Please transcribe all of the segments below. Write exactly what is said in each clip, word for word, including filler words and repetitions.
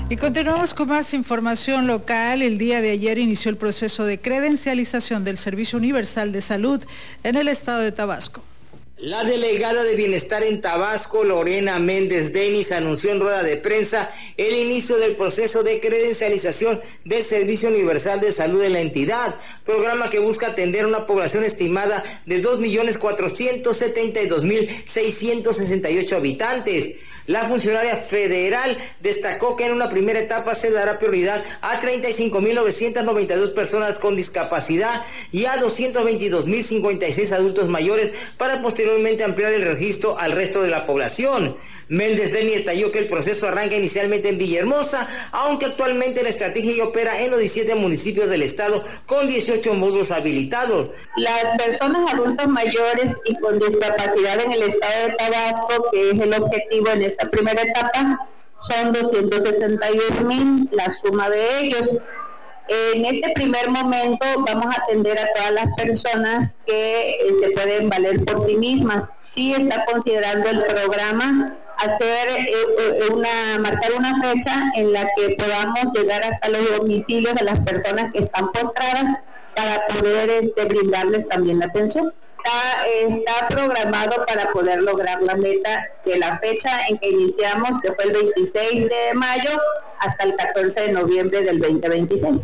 Y continuamos con más información local. El día de ayer inició el proceso de credencialización del Servicio Universal de Salud en el estado de Tabasco. La delegada de Bienestar en Tabasco, Lorena Méndez Denis, anunció en rueda de prensa el inicio del proceso de credencialización del Servicio Universal de Salud de la entidad, programa que busca atender a una población estimada de dos millones cuatrocientos setenta y dos mil seiscientos sesenta y ocho habitantes. La funcionaria federal destacó que en una primera etapa se dará prioridad a treinta y cinco mil novecientas noventa y dos personas con discapacidad y a doscientos veintidós mil cincuenta y seis adultos mayores para posteriormente ampliar el registro al resto de la población. Méndez Denis detalló que el proceso arranca inicialmente en Villahermosa, aunque actualmente la estrategia opera en los diecisiete municipios del estado con dieciocho módulos habilitados. Las personas adultos mayores y con discapacidad en el estado de Tabasco, que es el objetivo en esta primera etapa, son doscientos sesenta y uno mil, la suma de ellos. En este primer momento vamos a atender a todas las personas que eh, se pueden valer por sí mismas. Sí está considerando el programa hacer eh, una, marcar una fecha en la que podamos llegar hasta los domicilios de las personas que están postradas para poder este, brindarles también la atención. Está, está programado para poder lograr la meta de la fecha en que iniciamos, que fue el veintiséis de mayo, hasta el catorce de noviembre del veinte veintiséis.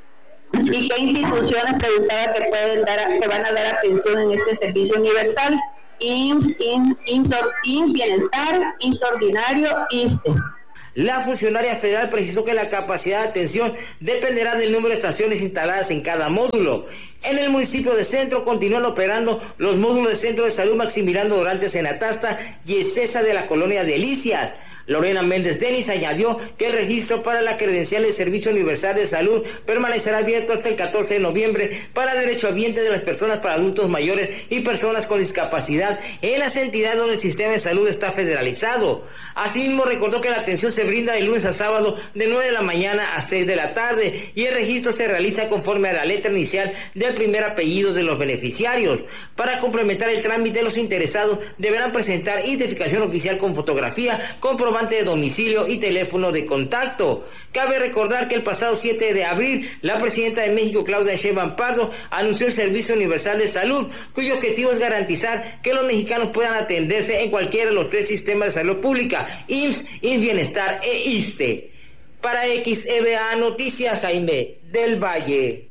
¿Y qué instituciones preguntaban que pueden dar, que van a dar atención en este servicio universal? I M S S, I M S S, Bienestar, I M S S Ordinario, I S S S T E. La funcionaria federal precisó que la capacidad de atención dependerá del número de estaciones instaladas en cada módulo. En el municipio de Centro continúan operando los módulos de Centro de Salud Maximiliano Dorantes en Atasta y Ezesa de la colonia Delicias. Lorena Méndez Denis añadió que el registro para la credencial del Servicio Universal de Salud permanecerá abierto hasta el catorce de noviembre para derechohabientes de las personas para adultos mayores y personas con discapacidad en las entidades donde el sistema de salud está federalizado. Asimismo, recordó que la atención se brinda de lunes a sábado de nueve de la mañana a seis de la tarde y el registro se realiza conforme a la letra inicial del primer apellido de los beneficiarios. Para complementar el trámite, los interesados deberán presentar identificación oficial con fotografía, comprobante de domicilio y teléfono de contacto. Cabe recordar que el pasado siete de abril, la presidenta de México, Claudia Sheinbaum Pardo, anunció el Servicio Universal de Salud, cuyo objetivo es garantizar que los mexicanos puedan atenderse en cualquiera de los tres sistemas de salud pública, I M S S, I M S S Bienestar e I S S S T E. Para X E B A Noticias, Jaime del Valle.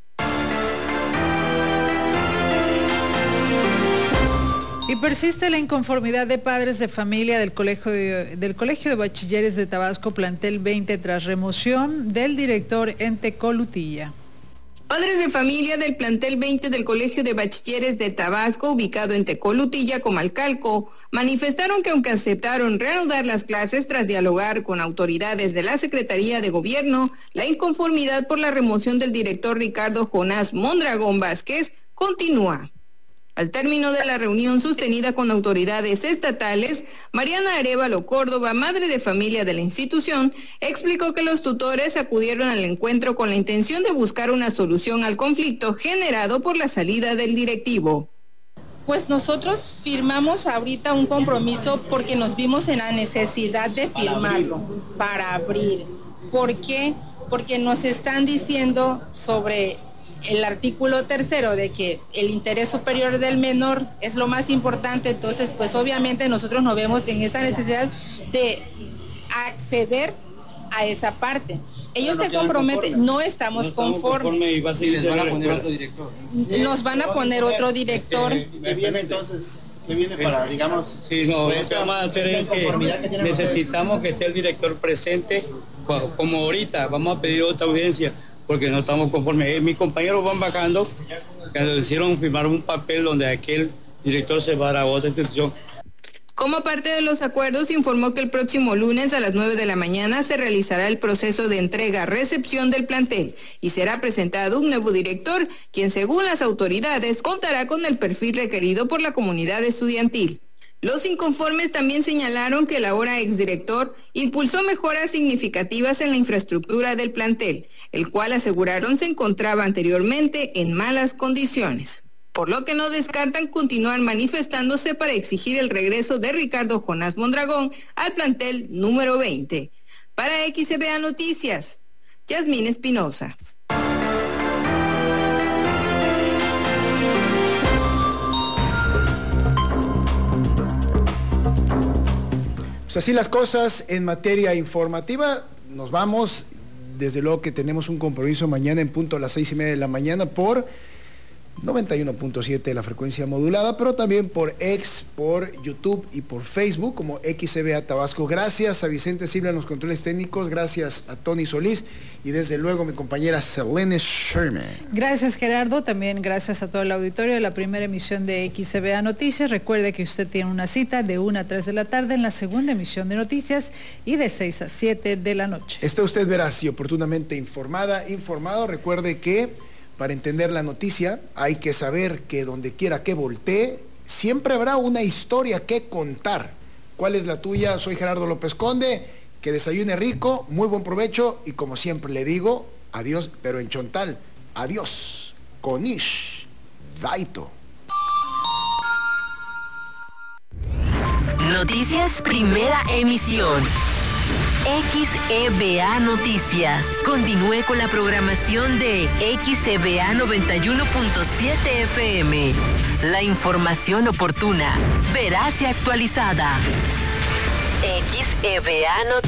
Y persiste la inconformidad de padres de familia del Colegio de, del Colegio de Bachilleres de Tabasco, plantel veinte, tras remoción del director en Tecolutilla. Padres de familia del plantel veinte del Colegio de Bachilleres de Tabasco, ubicado en Tecolutilla, Comalcalco, manifestaron que aunque aceptaron reanudar las clases tras dialogar con autoridades de la Secretaría de Gobierno, la inconformidad por la remoción del director Ricardo Jonás Mondragón Vázquez continúa. Al término de la reunión sostenida con autoridades estatales, Mariana Arévalo Córdoba, madre de familia de la institución, explicó que los tutores acudieron al encuentro con la intención de buscar una solución al conflicto generado por la salida del directivo. Pues nosotros firmamos ahorita un compromiso porque nos vimos en la necesidad de firmarlo para abrir. ¿Por qué? Porque nos están diciendo sobre el artículo tercero de que el interés superior del menor es lo más importante, entonces pues obviamente nosotros nos vemos en esa necesidad de acceder a esa parte. Ellos no se comprometen, no estamos, no estamos conformes. Conforme y va a seguir, les van a poner otro director. Nos van a poner otro director. ¿Qué viene entonces? ¿Qué viene para, digamos? Sí, no, lo que vamos a hacer es que, que necesitamos que esté el director presente, como ahorita, vamos a pedir otra audiencia, porque no estamos conformes. Mis compañeros van vacando, que nos hicieron firmar un papel donde aquel director se va a otra institución. Como parte de los acuerdos, informó que el próximo lunes a las nueve de la mañana se realizará el proceso de entrega-recepción del plantel y será presentado un nuevo director, quien según las autoridades contará con el perfil requerido por la comunidad estudiantil. Los inconformes también señalaron que el ahora exdirector impulsó mejoras significativas en la infraestructura del plantel, el cual aseguraron se encontraba anteriormente en malas condiciones. por lo que no descartan continuar manifestándose para exigir el regreso de Ricardo Jonás Mondragón al plantel número veinte. Para X C B A Noticias, Yasmín Espinosa. Pues así las cosas en materia informativa. Nos vamos, desde luego que tenemos un compromiso mañana en punto a las seis y media de la mañana por noventa y uno punto siete de la frecuencia modulada, pero también por X, por YouTube y por Facebook como X C B A Tabasco. Gracias a Vicente Silva en los controles técnicos, gracias a Tony Solís y desde luego mi compañera Selene Sherman. Gracias, Gerardo, también gracias a todo el auditorio de la primera emisión de X C B A Noticias. Recuerde que usted tiene una cita de una a tres de la tarde en la segunda emisión de Noticias y de seis a siete de la noche. Está usted veraz y oportunamente informada, informado. Recuerde que para entender la noticia hay que saber que donde quiera que voltee, siempre habrá una historia que contar. ¿Cuál es la tuya? Soy Gerardo López Conde, que desayune rico, muy buen provecho y como siempre le digo, adiós, pero en chontal, adiós, Konish, Daito. Noticias Primera Emisión. X E B A Noticias. Continúe con la programación de X E B A noventa y uno punto siete F M. La información oportuna, veraz y actualizada. X E B A Noticias.